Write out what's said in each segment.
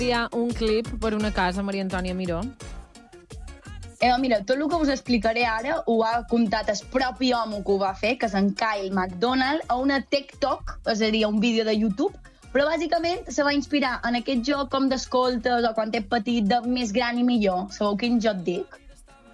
Hi ha un clip per una casa, Maria Antònia Miró. Mira, tot el que us explicaré ara ho ha contat el propi home que ho va fer, que és en Kyle MacDonald, a una TikTok, és a dir, a un vídeo de YouTube, però bàsicament se va inspirar en aquest joc com d'escoltes o quan ets petit de més gran i millor. Sabeu quin joc dic?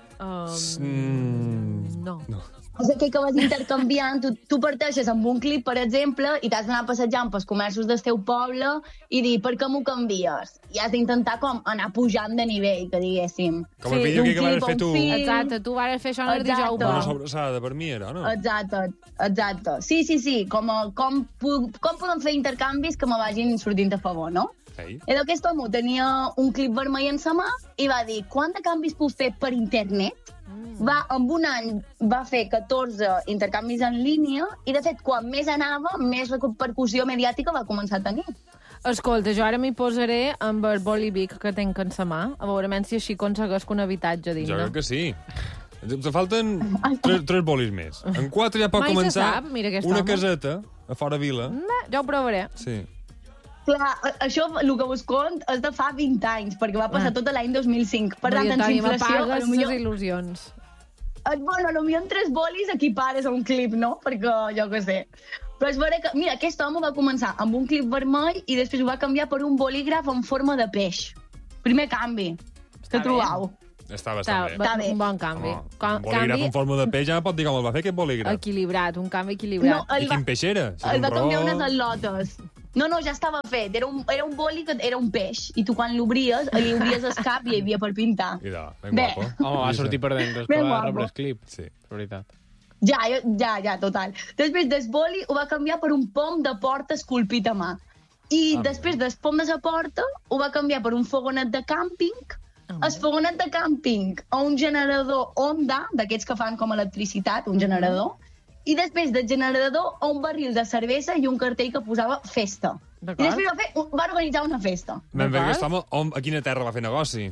No. És aquell que vas intercanviant, tu parteixes amb un clip, per exemple, i t'has d'anar passejant pels comerços del teu poble i dir, per què m'ho canvies? I has d'intentar com anar pujant de nivell, que diguéssim. Com el vídeo que vas fer tu. Exacte, tu vas fer això en el dijous. Una sobrassada per mi era, no? Exacte. Sí, com podem fer intercanvis que me vagin sortint a favor, no? Hey. I aquest home tenia un clip vermell en sa mà i va dir, quant de canvis puc fer per internet? En un any va fer 14 intercanvis en línia i, de fet, quan més anava, més repercussió mediàtica va començar a tenir. Escolta, jo ara m'hi posaré amb el bolivic que tinc en sa mà, a veure si així aconsegueix un habitatge digne. Jo crec que sí. Te falten 3 bolis més. En 4 ja pot Mai començar se sap, mira una caseta a fora vila. Ja ho provaré. Sí. Clar, això, el que vos cont, és de fa 20 anys, perquè va passar tot l'any 2005. Per tant, en inflació... m'apagues les il·lusions. Bueno, potser en 3 bolis equipares a un clip, no? Perquè jo què sé. Però és vera que, mira, aquest home va començar amb un clip vermell i després ho va canviar per un bolígraf en forma de peix. Primer canvi. Què trobau? Està bastant bé. Un bon canvi. Un bolígraf en forma de peix ja pot dir com el va fer aquest bolígraf. Equilibrat, un canvi equilibrat. No, I quin peix era? El va canviar unes al·lotes. No, ja estava fet. Era un boli que era un peix. I tu quan l'obries, li obries el cap i hi havia per pintar. Idò, ben guapo. Home, va sortir per dentro. Ben guapo. guapo. El clip. Sí, és veritat. Ja, total. Després del boli ho va canviar per un pom de porta esculpit a mà. I després del pom de la porta ho va canviar per un fogonet de càmping. El fogonet de càmping a un generador Honda, d'aquests que fan com electricitat, un generador. I després del generador a un barril de cervesa i un cartell que posava festa. I després va organitzar una festa. Ben bé, aquest home, a quina terra va fer negoci?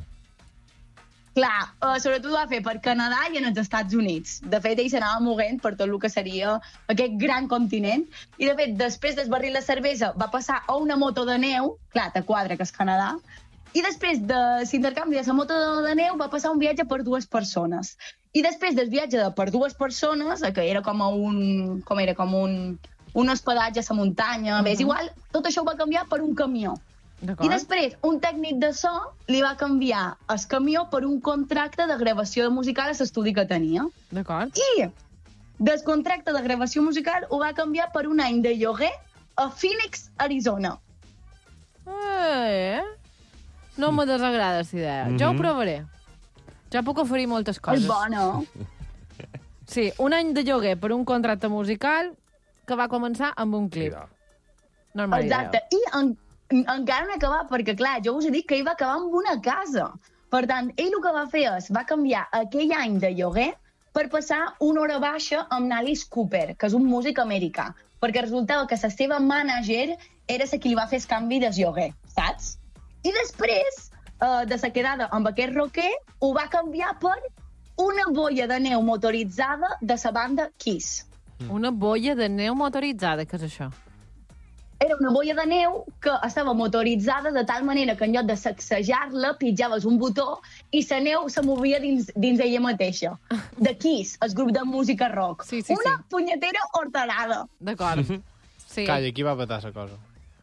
Clar, sobretot ho va fer per Canadà i en els Estats Units. De fet, ell s'anava moguent per tot el que seria aquest gran continent. I, de fet, després del barril de cervesa va passar a una moto de neu. Clar, te quadra que és Canadà. I després de l'intercanvi de la moto de neu va passar un viatge per 2 persones. I després del viatge per 2 persones, que era com un hospedatge a la muntanya, és igual, tot això ho va canviar per un camió. I després un tècnic de so li va canviar el camió per un contracte de gravació musical a l'estudi que tenia. I del contracte de gravació musical ho va canviar per un any de lloguer a Phoenix, Arizona. No me desagrada aquesta idea. Jo ho provaré. Ja puc oferir moltes coses. És bona. Sí, un any de lloguer per un contracte musical que va començar amb un clip. Normal idea. Exacte. I encara no he acabat, perquè, clar, jo us he dit que ell va acabar amb una casa. Per tant, ell el que va fer és, va canviar aquell any de lloguer per passar una hora baixa amb Alice Cooper, que és un músic americà, perquè resultava que la seva mànager era la que li va fer el canvi de lloguer, saps? I després de la quedada amb aquest rocker, ho va canviar per una boia de neu motoritzada de la banda Kiss. Una boia de neu motoritzada, què és això? Era una boia de neu que estava motoritzada de tal manera que en lloc de sacsejar-la, pitjaves un botó i la neu se movia dins ella mateixa. De Kiss, el grup de música rock. Una punyetera horterada. D'acord. Calla, aquí va petar la cosa.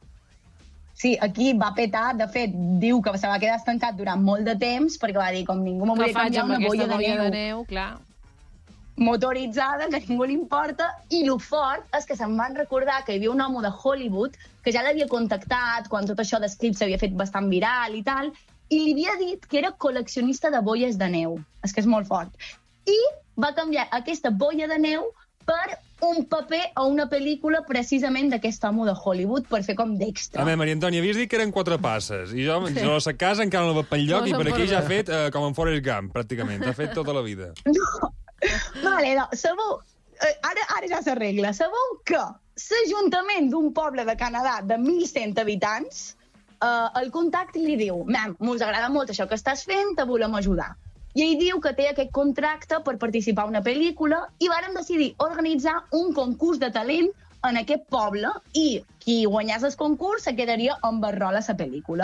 Sí, aquí va petar. De fet, diu que se va quedar estancat durant molt de temps perquè va dir, com ningú m'ho volia canviar una boia de neu clar, motoritzada, que a ningú li importa. I el fort és que se'n van recordar que hi havia un home de Hollywood que ja l'havia contactat quan tot això dels clips s'havia fet bastant viral i tal, i li havia dit que era col·leccionista de boies de neu. És que és molt fort. I va canviar aquesta boia de neu per un paper a una pel·lícula precisament d'aquest home de Hollywood per fer com d'extra. A veure, Maria Antònia, havies dit que eren 4 passes i jo a la casa encara no vaig pel lloc i per aquí ja ha fet com en Forrest Gump, pràcticament. Ha fet tota la vida. No, vale, no. Sabeu, ara ja s'arregla. Sabeu que l'Ajuntament d'un poble de Canadà de 1.100 habitants el contacte li diu, mos agrada molt això que estàs fent, te volem ajudar. I ell diu que té aquest contracte per participar a una pel·lícula i vàrem decidir organitzar un concurs de talent en aquest poble i qui guanyés el concurs se quedaria amb el rol a la pel·lícula.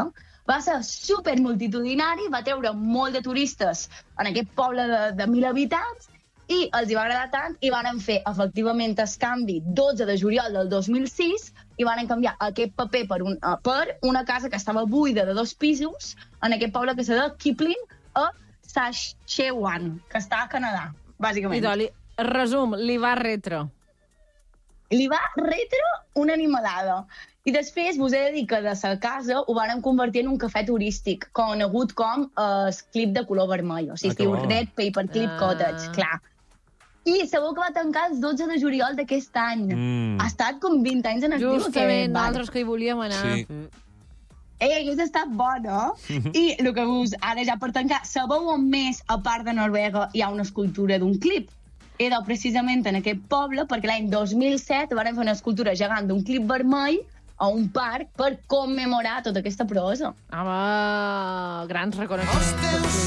Va ser super multitudinari, va treure molt de turistes en aquest poble de 1.000 habitants i els hi va agradar tant i van fer efectivament el canvi 12 de juliol del 2006 i van canviar aquest paper per una casa que estava buida de 2 pisos en aquest poble que se deia Kipling a Saskatchewan, que està a Canadà, bàsicament. I Doli, resum, li va retro. Li va retro una animalada. I després vos he de dir que de la casa ho van convertir en un cafè turístic, conegut com el clip de color vermell. O sigui, es diu Red Paperclip Cottage, clar. I sabeu que va tancar el 12 de juliol d'aquest any. Ha estat com 20 anys en actiu. Justament, nosaltres que hi volíem anar. Sí. Hagués estat bona. I el que ara ja per tancar, sabeu on més, a part de Noruega, hi ha una escultura d'un clip? Era precisament en aquest poble, perquè l'any 2007 van fer una escultura gegant d'un clip vermell a un parc per commemorar tota aquesta proesa. Home, grans reconeixements. Els teus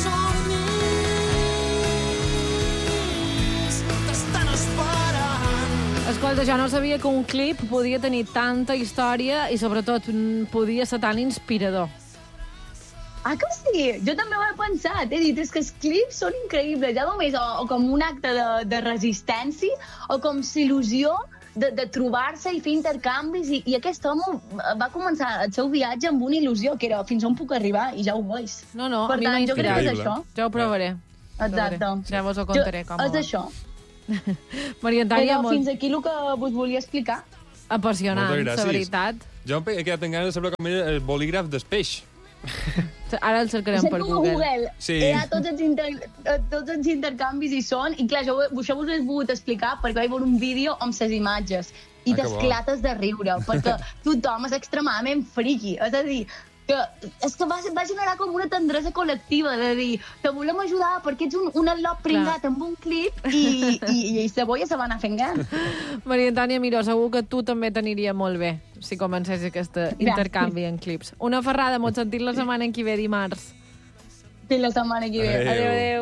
somnis t'estan esperant. Escolta, jo no sabia que un clip podia tenir tanta història i, sobretot, podia ser tan inspirador. Ah, que sí? Jo també ho he pensat. He dit, és que els clips són increïbles. Ja només o com un acte de resistència o com il·lusió de trobar-se i fer intercanvis. I aquest home va començar el seu viatge amb una il·lusió, que era fins on puc arribar, i ja ho veig. No, per a mi m'ha tant, jo crec que és inspirat. això. Ja ho provaré. Exacte. Ja vos ho contaré com És va. això. Maria Antònia, Però fins aquí el que vos volia explicar. apassionant, Moltes gràcies. la veritat. Jo he quedat en ganes de saber com era el bolígraf del peix. Ara el cercarem per Cerco a Google. Sí. Tots els intercanvis hi són. I clar, això vos ho he volgut explicar perquè vaig veure un vídeo amb les imatges. I que bo. t'esclates de riure, perquè tothom és extremadament friqui. És a dir, que va generar com una tendresa col·lectiva, de dir, te volem ajudar perquè ets un al·lot pringat amb un clip i la boia se va anar fent gran. Maria Antònia Miró, segur que tu també t'aniria molt bé si comencés aquest intercanvi en clips. Una ferrada, m'ho sentit la setmana en qui ve dimarts. Fins la setmana que ve. Adéu. Adéu, adéu.